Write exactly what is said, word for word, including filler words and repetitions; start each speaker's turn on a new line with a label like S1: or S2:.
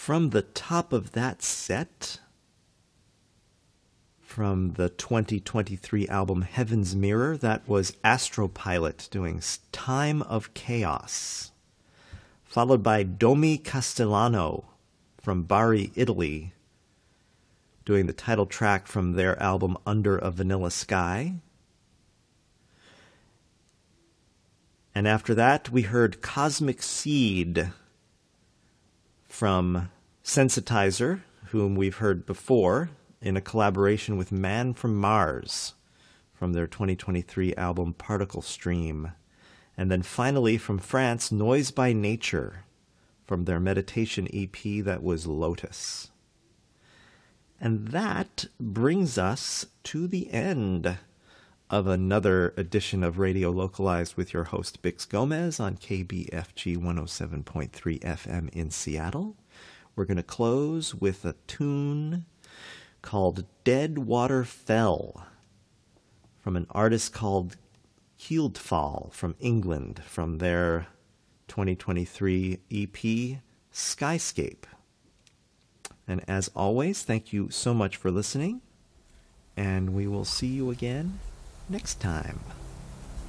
S1: From the top of that set, from the twenty twenty-three album Heaven's Mirror, that was Astropilot doing Time of Chaos. Followed by Domi Castellano from Bari, Italy, doing the title track from their album Under a Vanilla Sky. And after that, we heard Cosmic Seed from Sensitizer, whom we've heard before, in a collaboration with Man from Mars, from their twenty twenty-three album Particle Stream. And then finally, from France, Noise by Nature, from their meditation E P that was Lotus. And that brings us to the end of another edition of Radio Localized with your host, Bix Gomez, on K B F G one oh seven point three F M in Seattle. We're going to close with a tune called Dead Water Fell, from an artist called Keeldfall from England, from their twenty twenty-three E P Skyscape. And as always, thank you so much for listening, and we will see you again next time.